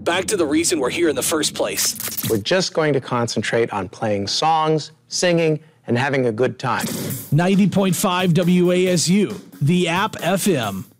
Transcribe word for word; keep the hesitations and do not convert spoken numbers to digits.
back to the reason we're here in the first place. We're just going to concentrate on playing songs, singing, and having a good time. ninety point five W A S U, the App F M.